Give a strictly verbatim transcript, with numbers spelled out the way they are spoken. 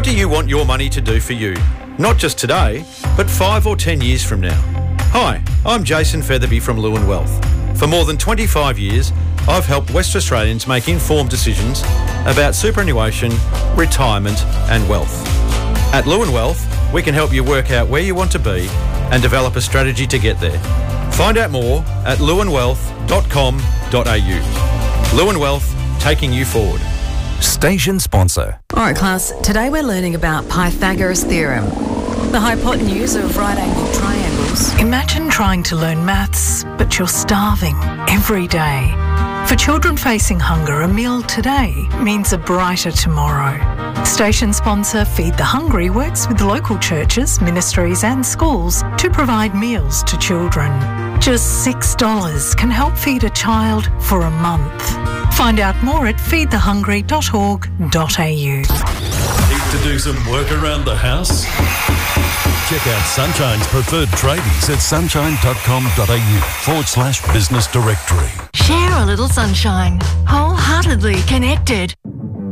What do you want your money to do for you? Not just today, but five or ten years from now. Hi, I'm Jason Featherby from Lewin Wealth. For more than twenty-five years, I've helped West Australians make informed decisions about superannuation, retirement and wealth. At Lewin Wealth, we can help you work out where you want to be and develop a strategy to get there. Find out more at lewin wealth dot com dot a u. Lewin Wealth, taking you forward. Station sponsor. All right, class, today we're learning about Pythagoras' theorem, the hypotenuse of right-angled triangles. Imagine trying to learn maths, but you're starving every day. For children facing hunger, a meal today means a brighter tomorrow. Station sponsor Feed the Hungry works with local churches, ministries and schools to provide meals to children. Just six dollars can help feed a child for a month. Find out more at feed the hungry dot org dot a u. Need to do some work around the house? Check out Sunshine's preferred tradies at sunshine.com.au forward slash business directory. Share a little sunshine. Wholeheartedly connected.